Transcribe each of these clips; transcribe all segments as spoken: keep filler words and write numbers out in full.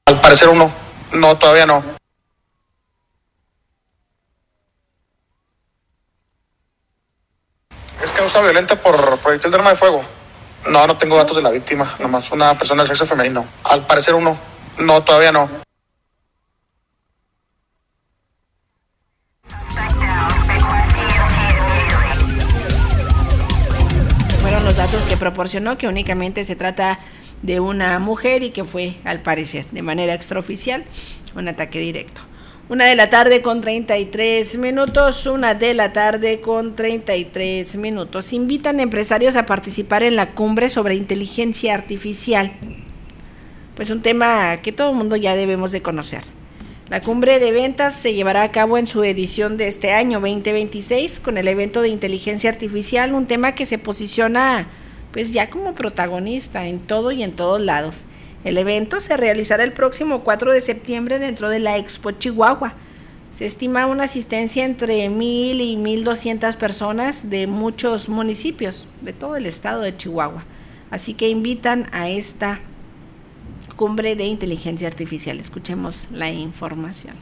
Al parecer uno. No, todavía no. Es que usa violenta por proyectil de arma de fuego. No, no tengo datos de la víctima. Nomás una persona del sexo femenino. Al parecer uno. No, todavía no. Fueron los datos que proporcionó, que únicamente se trata de una mujer y que fue, al parecer, de manera extraoficial, un ataque directo. Una de la tarde con treinta y tres minutos, una de la tarde con treinta y tres minutos. Invitan empresarios a participar en la cumbre sobre inteligencia artificial. Pues un tema que todo el mundo ya debemos de conocer. La cumbre de ventas se llevará a cabo en su edición de este año veinte veintiséis con el evento de inteligencia artificial, un tema que se posiciona pues ya como protagonista en todo y en todos lados. El evento se realizará el próximo cuatro de septiembre dentro de la Expo Chihuahua. Se estima una asistencia entre mil y mil doscientas personas de muchos municipios de todo el estado de Chihuahua. Así que invitan a esta cumbre de inteligencia artificial. Escuchemos la información.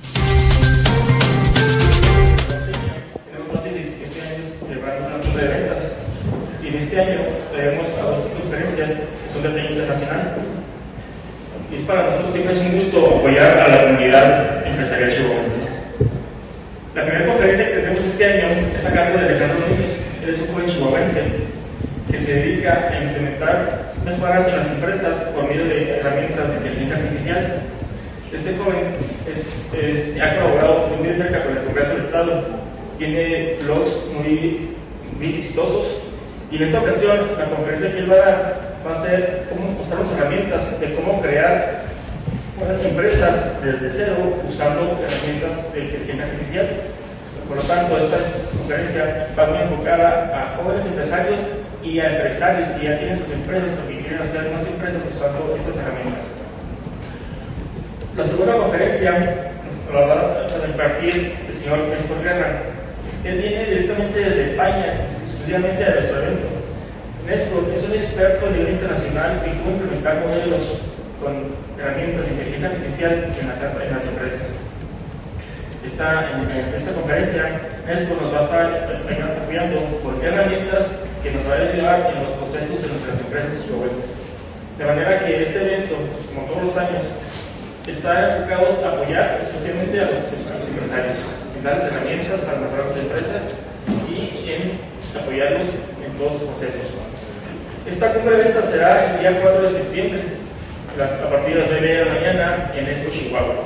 Tenemos más de diecisiete años celebrando una cumbre de ventas y en este año traemos a dos conferencias que son de talla internacional. Y es para nosotros siempre es un gusto apoyar a la comunidad empresarial chihuahuense. La primera conferencia que tenemos este año es a cargo de Alejandro Núñez. Él es un joven chihuahuense que se dedica a implementar mejoras en las empresas por medio de herramientas de inteligencia artificial. Este joven es, es, ha colaborado muy de cerca con el Congreso del Estado, tiene blogs muy, muy exitosos y en esta ocasión la conferencia que él va a dar va a ser cómo mostrarnos herramientas de cómo crear bueno, empresas desde cero usando herramientas de inteligencia artificial. Por lo tanto, esta conferencia va muy enfocada a jóvenes empresarios y a empresarios que ya tienen sus empresas porque quieren hacer más empresas usando estas herramientas. La segunda conferencia nos la va a impartir el señor Néstor Guerra. Él viene directamente desde España, exclusivamente de nuestro evento. Néstor es un experto a nivel internacional en cómo implementar modelos con herramientas de inteligencia artificial en las, en las empresas. Esta, en, en esta conferencia, Néstor nos va a estar apoyando con herramientas que nos van a ayudar en los procesos de nuestras empresas chihuahuenses. De manera que este evento, como todos los años, está enfocado a apoyar especialmente a los, a los empresarios, en darles herramientas para mejorar sus empresas y en apoyarlos en todos sus procesos. Esta cumbre de ventas será el día cuatro de septiembre, a partir de las nueve de la mañana en Expo Chihuahua.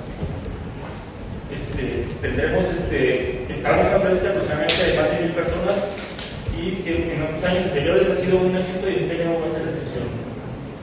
Este, tendremos este, para esta conferencia aproximadamente de más de mil personas y si en otros años anteriores ha sido un éxito y este año va a ser la excepción.